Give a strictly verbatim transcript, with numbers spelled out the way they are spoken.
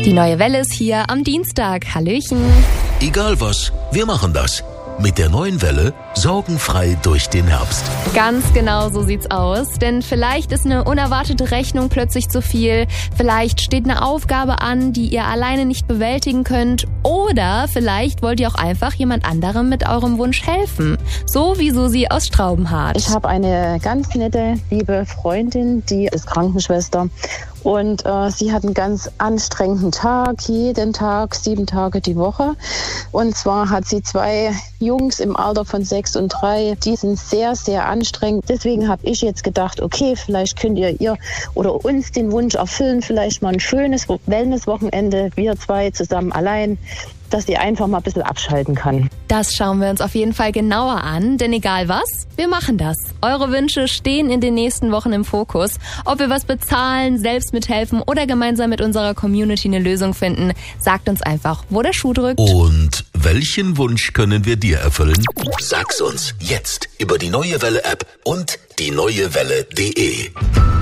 Die neue Welle ist hier am Dienstag. Hallöchen. Egal was, wir machen das. Mit der neuen Welle sorgenfrei durch den Herbst. Ganz genau so sieht's aus. Denn vielleicht ist eine unerwartete Rechnung plötzlich zu viel. Vielleicht steht eine Aufgabe an, die ihr alleine nicht bewältigen könnt. Oder vielleicht wollt ihr auch einfach jemand anderem mit eurem Wunsch helfen. So wie Susi aus Straubenhardt. Ich habe eine ganz nette, liebe Freundin, die ist Krankenschwester. Und äh, sie hat einen ganz anstrengenden Tag, jeden Tag, sieben Tage die Woche. Und zwar hat sie zwei Jungs im Alter von sechs und drei, die sind sehr, sehr anstrengend. Deswegen habe ich jetzt gedacht, okay, vielleicht könnt ihr ihr oder uns den Wunsch erfüllen, vielleicht mal ein schönes Wellnesswochenende, wir zwei zusammen allein, dass sie einfach mal ein bisschen abschalten kann. Das schauen wir uns auf jeden Fall genauer an, denn egal was, wir machen das. Eure Wünsche stehen in den nächsten Wochen im Fokus. Ob wir was bezahlen, selbst mithelfen oder gemeinsam mit unserer Community eine Lösung finden, sagt uns einfach, wo der Schuh drückt. Und welchen Wunsch können wir dir erfüllen? Sag's uns jetzt über die Neue Welle App und die neue welle punkt de.